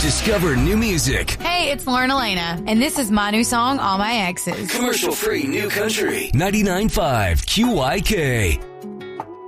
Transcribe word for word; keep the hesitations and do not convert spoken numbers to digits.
Discover new music. Hey, it's Lauren Elena, and this is my new song, All My Exes. Commercial free new country. ninety-nine point five Q Y K.